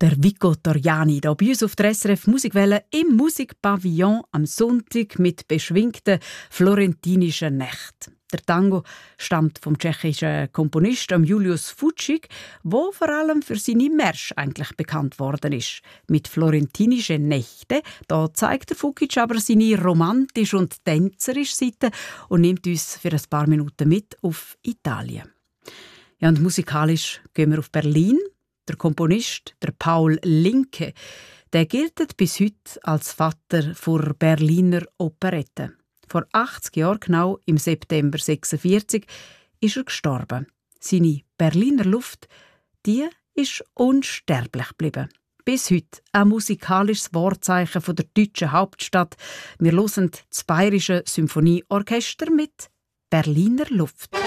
Der Vico Torriani hier bei uns auf der SRF Musikwelle im Musikpavillon am Sonntag mit beschwingten florentinischen Nächten. Der Tango stammt vom tschechischen Komponisten Julius Fučík, der vor allem für seine Märsche eigentlich bekannt worden ist. Mit florentinischen Nächten da zeigt der Fučík aber seine romantische und tänzerische Seite und nimmt uns für ein paar Minuten mit auf Italien. Ja, und musikalisch gehen wir auf Berlin. Der Komponist, der Paul Linke, der gilt bis heute als Vater der Berliner Operette. Vor 80 Jahren, genau im September 1946, ist er gestorben. Seine Berliner Luft, die ist unsterblich geblieben. Bis heute ein musikalisches Wahrzeichen von der deutschen Hauptstadt. Wir hören das Bayerische Symphonieorchester mit Berliner Luft.